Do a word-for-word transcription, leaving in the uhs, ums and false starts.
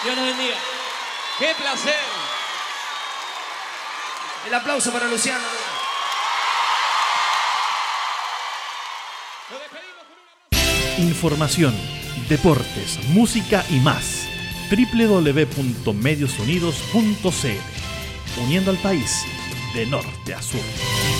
Dios nos bendiga. ¡Qué placer! El aplauso para Luciano. Nos despedimos con una... Información, deportes, música y más. doble u doble u doble u punto medios unidos punto c l. Uniendo al país de norte a sur.